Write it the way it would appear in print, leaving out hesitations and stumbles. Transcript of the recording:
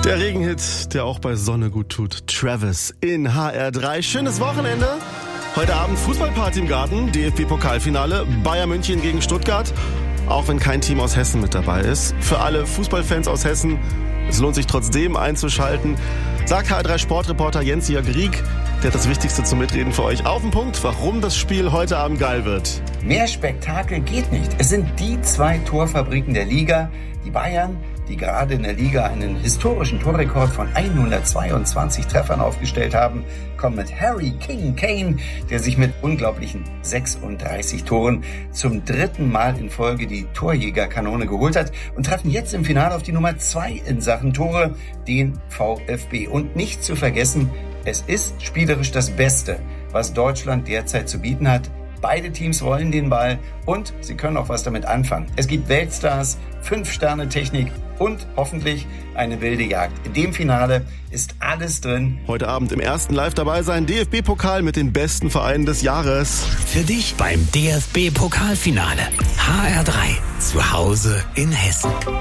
Der Regenhit, der auch bei Sonne gut tut. Travis in HR3. Schönes Wochenende. Heute Abend Fußballparty im Garten. DFB-Pokalfinale. Bayern München gegen Stuttgart. Auch wenn kein Team aus Hessen mit dabei ist. Für alle Fußballfans aus Hessen, es lohnt sich trotzdem einzuschalten. Sagt HR3 Sportreporter Jens-Jörg Rieck. Der hat das Wichtigste zum Mitreden für euch auf den Punkt, warum das Spiel heute Abend geil wird. Mehr Spektakel geht nicht. Es sind die zwei Torfabriken der Liga. Die Bayern, die gerade in der Liga einen historischen Torrekord von 122 Treffern aufgestellt haben, kommen mit Harry King Kane, der sich mit unglaublichen 36 Toren zum dritten Mal in Folge die Torjägerkanone geholt hat und treffen jetzt im Finale auf die Nummer 2 in Sachen Tore, den VfB. Und nicht zu vergessen, es ist spielerisch das Beste, was Deutschland derzeit zu bieten hat. Beide Teams wollen den Ball und sie können auch was damit anfangen. Es gibt Weltstars, 5-Sterne-Technik und hoffentlich eine wilde Jagd. In dem Finale ist alles drin. Heute Abend im ersten Live dabei sein, DFB-Pokal mit den besten Vereinen des Jahres. Für dich beim DFB-Pokalfinale. HR3, zu Hause in Hessen.